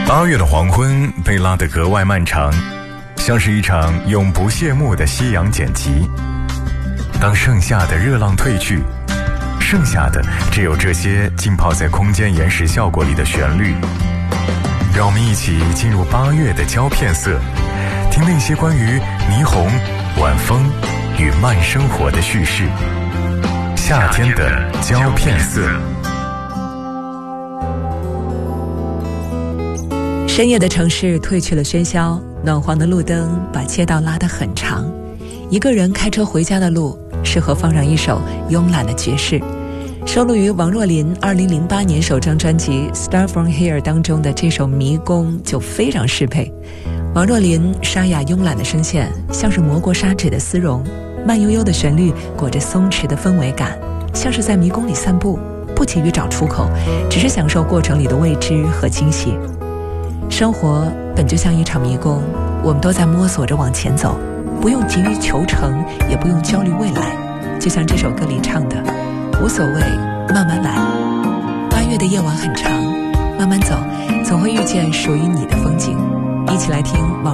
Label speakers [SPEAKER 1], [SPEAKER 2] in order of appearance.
[SPEAKER 1] 8月的黄昏被拉得格外漫长，像是一场永不谢幕的夕阳剪辑。当盛夏的热浪褪去，剩下的只有这些浸泡在空间延时效果里的旋律。让我们一起进入8月的胶片色，听那些关于霓虹、晚风与慢生活的叙事。夏天的胶片色。
[SPEAKER 2] 深夜的城市褪去了喧嚣，暖黄的路灯把街道拉得很长。一个人开车回家的路，适合放上一首慵懒的爵士。收录于王若琳2008年首张专辑《Start From Here》当中的这首《迷宫》就非常适配。王若琳沙哑慵懒的声线，像是磨过砂纸的丝绒，慢悠悠的旋律裹着松弛的氛围感，像是在迷宫里散步，不急于找出口，只是享受过程里的未知和惊喜。生活本就像一场迷宫，我们都在摸索着往前走，不用急于求成，也不用焦虑未来。就像这首歌里唱的，无所谓，慢慢来。8月的夜晚很长，慢慢走，总会遇见属于你的风景。一起来听王